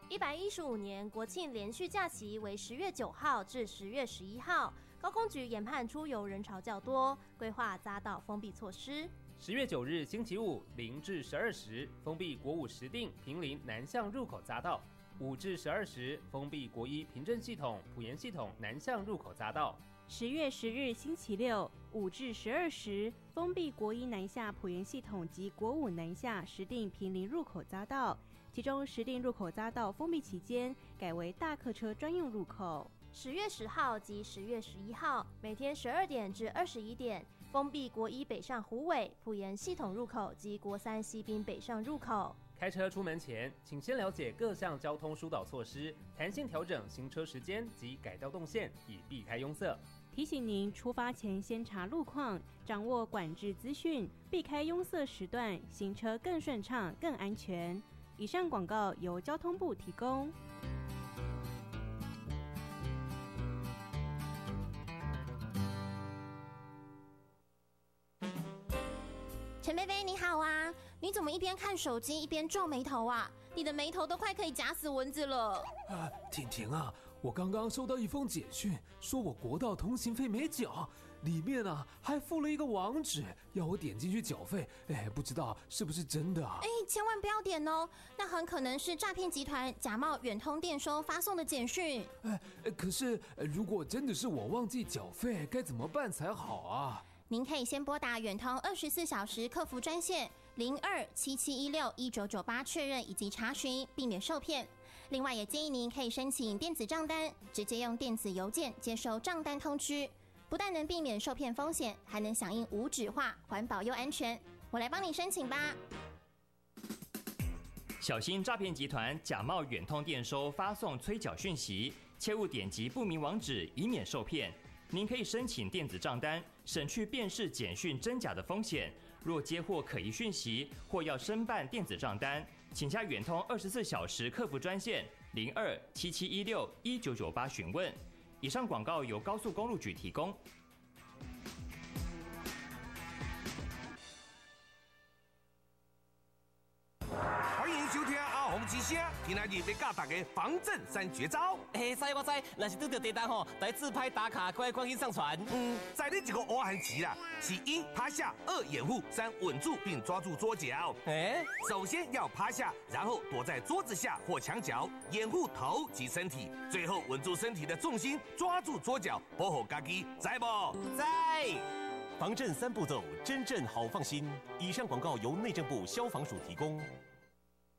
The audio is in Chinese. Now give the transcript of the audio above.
115年国庆连续假期为10月9号至10月11号，高工局研判出游人潮较多，规划匝道封闭措施。 10月9日星期五0至12时封闭国五石碇坪林南向入口匝道，5至12时封闭国一平镇系统埔盐系统南向入口匝道。 10月10日星期六5至12时封闭国一南下埔盐系统及国五南下石碇坪林入口匝道，其中石碇入口匝道封闭期间改为大客车专用入口。 10月10号及10月11号每天12点至21点封闭国一北上虎尾埔盐系统入口及国三西滨北上入口。 开车出门前，请先了解各项交通疏导措施，弹性调整行车时间及改道动线，以避开拥塞。 提醒您出发前先查路况，掌握管制资讯，避开拥塞时段，行车更顺畅、更安全。以上广告由交通部提供。 陈菲菲你好啊，你怎么一边看手机一边皱眉头啊？你的眉头都快可以夹死蚊子了。 婷婷啊，我刚刚收到一封简讯，说我国道通行费没缴，里面还附了一个网址，要我点进去缴费。不知道是不是真的啊？ 千万不要点哦，那很可能是诈骗集团假冒远通电收发送的简讯。 可是如果真的是我忘记缴费，该怎么办才好啊？ 您可以先拨打远通24小时客服专线0277161998确认以及查询，避免受骗。另外也建议您可以申请电子账单，直接用电子邮件接收账单通知，不但能避免受骗风险，还能响应无纸化，环保又安全。我来帮你申请吧。 小心诈骗集团假冒远通电收发送催缴讯息，切勿点击不明网址，以免受骗。您可以申请电子账单，省去辨识简讯真假的风险。若接获可疑讯息或要申办电子账单，请加远通24小时客服专线0277161998询问。以上广告由高速公路局提供。 欢迎收听阿红之声，今仔日要教大家防震3绝招。 知我知，若是拄到地震来自拍打卡，快去上传。 在你一个乌汉棋啦，是1趴下，2掩护，3稳住并抓住桌角。首先要趴下，然后躲在桌子下或墙角，掩护头及身体，最后稳住身体的重心，抓住桌角，保护自己，知不？ 知。防震3步骤，真正好放心。以上广告由内政部消防署提供。